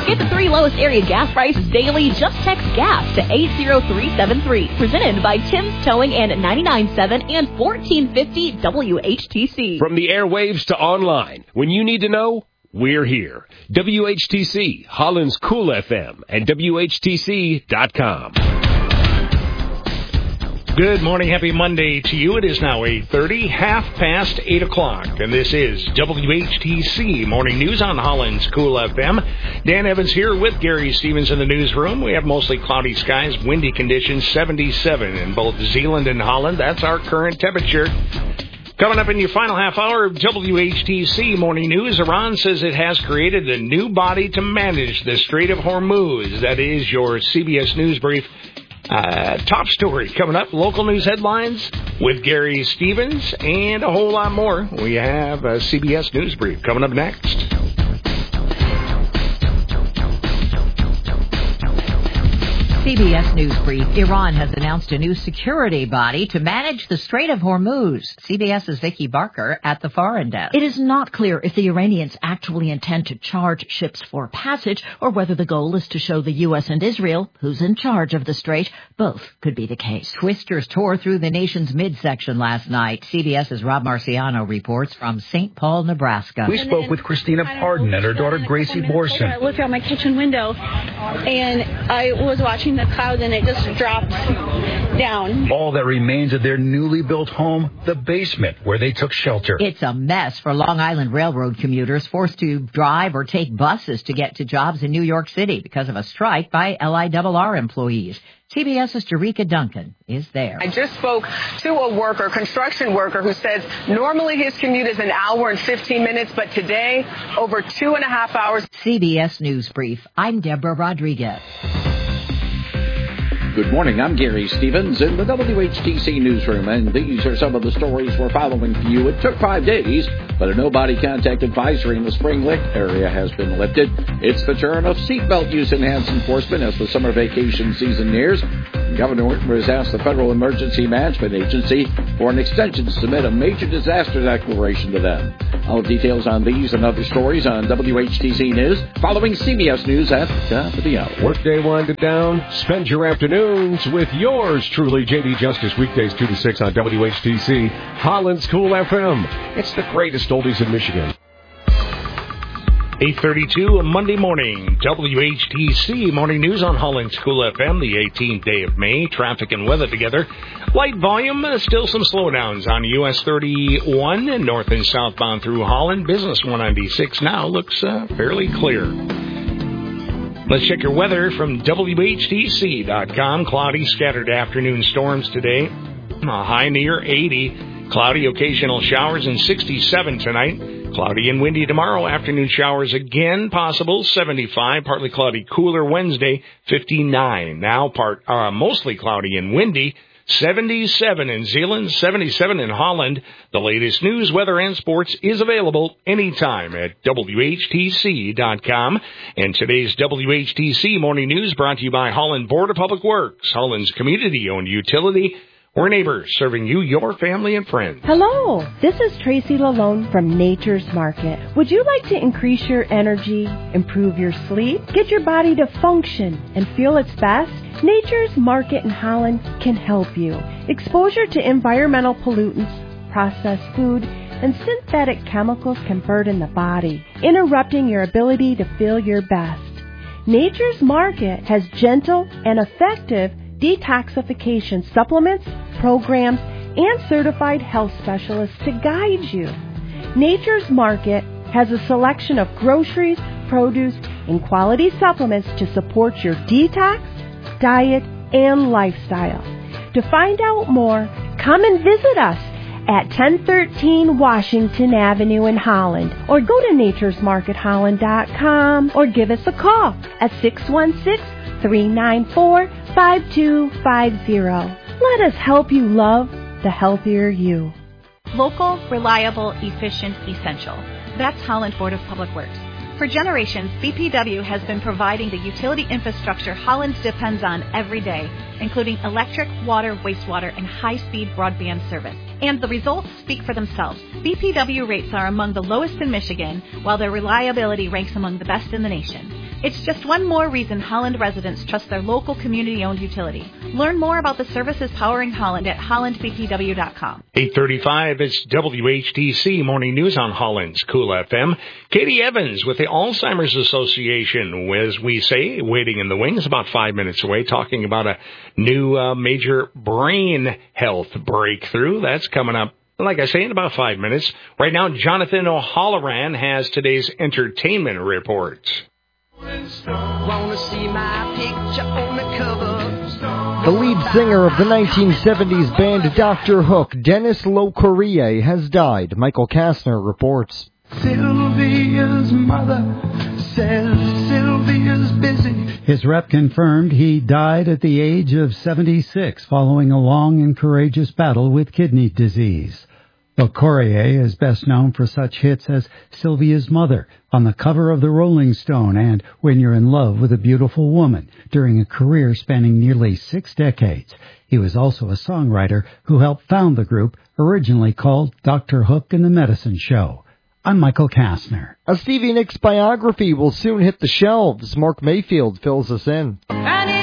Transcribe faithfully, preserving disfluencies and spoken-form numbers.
Get the three lowest area gas prices daily. Just text GAS to eight zero three seven three. Presented by Tim's Towing and ninety-nine point seven and fourteen fifty W H T C. From the airwaves to online, when you need to know, we're here. W H T C, Holland's Cool F M, and W H T C dot com. Good morning. Happy Monday to you. It is now eight thirty, half past eight o'clock, and this is W H T C Morning News on Holland's Cool F M. Dan Evans here with Gary Stevens in the newsroom. We have mostly cloudy skies, windy conditions, seventy-seven in both Zeeland and Holland. That's our current temperature. Coming up in your final half hour of W H T C Morning News, Iran says it has created a new body to manage the Strait of Hormuz. That is your C B S News Brief. Uh, top story coming up, local news headlines with Gary Stevens, and a whole lot more. We have a C B S News Brief coming up next. C B S News Brief. Iran has announced a new security body to manage the Strait of Hormuz. CBS's Vicki Barker at the foreign desk. It is not clear if the Iranians actually intend to charge ships for passage or whether the goal is to show the U S and Israel who's in charge of the strait. Both could be the case. Twisters tore through the nation's midsection last night. CBS's Rob Marciano reports from Saint Paul, Nebraska. We spoke with Christina Pardon and her daughter Gracie Borson. I looked out my kitchen window and I was watching the clouds and it just dropped down. All that remains of their newly built home, the basement where they took shelter. It's a mess for Long Island Railroad commuters forced to drive or take buses to get to jobs in New York City because of a strike by L I R R employees. CBS's Jerika Duncan is there. I just spoke to a worker, construction worker, who says normally his commute is an hour and fifteen minutes, but today over two and a half hours. C B S News Brief. I'm Deborah Rodriguez. Good morning, I'm Gary Stevens in the W H T C newsroom, and these are some of the stories we're following for you. It took five days, but a no-body contact advisory in the Spring Lake area has been lifted. It's the turn of seatbelt use enhanced enforcement as the summer vacation season nears. Governor has asked the Federal Emergency Management Agency for an extension to submit a major disaster declaration to them. All details on these and other stories on W H T C News, following C B S News at the top of the hour. Workday winded down. Spend your afternoons with yours truly, J D Justice, weekdays two to six on W H T C, Holland's Cool F M. It's the greatest oldies in Michigan. eight thirty-two, a Monday morning, W H T C Morning News on Holland's Cool F M, the eighteenth day of May. Traffic and weather together. Light volume, uh, still some slowdowns on U S thirty-one and north and southbound through Holland. Business one ninety-six now looks uh, fairly clear. Let's check your weather from W H T C dot com. Cloudy, scattered afternoon storms today. A high near eighty. Cloudy, occasional showers, and sixty-seven tonight. Cloudy and windy tomorrow. Afternoon showers again possible. seventy-five. Partly cloudy, cooler Wednesday. fifty-nine. Now part uh, mostly cloudy and windy. seventy-seven in Zeeland, seventy-seven in Holland. The latest news, weather, and sports is available anytime at W H T C dot com. And today's W H T C Morning News brought to you by Holland Board of Public Works, Holland's community-owned utility. We're neighbors, serving you, your family, and friends. Hello, this is Tracy Lalone from Nature's Market. Would you like to increase your energy, improve your sleep, get your body to function and feel its best? Nature's Market in Holland can help you. Exposure to environmental pollutants, processed food, and synthetic chemicals can burden the body, interrupting your ability to feel your best. Nature's Market has gentle and effective detoxification supplements, programs, and certified health specialists to guide you. Nature's Market has a selection of groceries, produce, and quality supplements to support your detox, diet, and lifestyle. To find out more, come and visit us at ten thirteen Washington Avenue in Holland, or go to natures market holland dot com, or give us a call at six one six, three nine four, five two five zero. Let us help you love the healthier you. Local, reliable, efficient, essential. That's Holland Board of Public Works. For generations, B P W has been providing the utility infrastructure Holland depends on every day, including electric, water, wastewater, and high-speed broadband service. And the results speak for themselves. B P W rates are among the lowest in Michigan, while their reliability ranks among the best in the nation. It's just one more reason Holland residents trust their local community-owned utility. Learn more about the services powering Holland at holland b p w dot com. eight thirty-five, it's W H T C Morning News on Holland's Cool F M. Katie Evans with the Alzheimer's Association, as we say, waiting in the wings, about five minutes away, talking about a new uh, major brain health breakthrough. That's coming up, like I say, in about five minutes. Right now, Jonathan O'Halloran has today's entertainment report. Wanna see my picture on the cover. The lead singer of the nineteen seventies band Doctor Hook, Dennis Locorrier, has died. Michael Kastner reports. Sylvia's mother says Sylvia's busy. His rep confirmed he died at the age of seventy-six following a long and courageous battle with kidney disease. Locorrier is best known for such hits as Sylvia's Mother, on the cover of the Rolling Stone, and When You're in Love with a Beautiful Woman, during a career spanning nearly six decades. He was also a songwriter who helped found the group, originally called Doctor Hook and the Medicine Show. I'm Michael Kastner. A Stevie Nicks biography will soon hit the shelves. Mark Mayfield fills us in.